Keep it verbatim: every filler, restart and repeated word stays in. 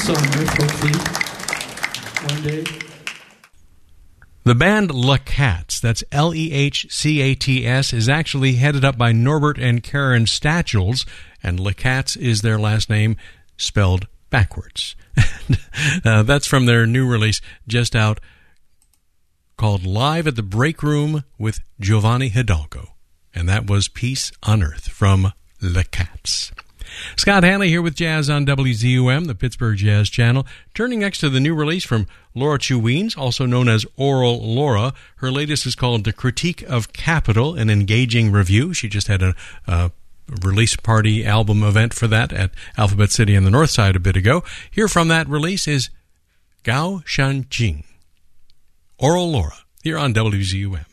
songwriters, hopefully, one day. The band Le Cats, that's L E H C A T S, is actually headed up by Norbert and Karen Stachels, and Le Cats is their last name, spelled backwards. uh, that's from their new release, just out, called Live at the Break Room with Giovanni Hidalgo. And that was Peace on Earth from Le Cats. Scott Hanley here with Jazz on W Z U M, the Pittsburgh Jazz Channel. Turning next to the new release from Laura Chuweens, also known as Oral Laura. Her latest is called The Critique of Capital, an engaging review. She just had a, a release party album event for that at Alphabet City on the North Side a bit ago. Here from that release is Gao Shanjing. Oral Laura, here on W Z U M.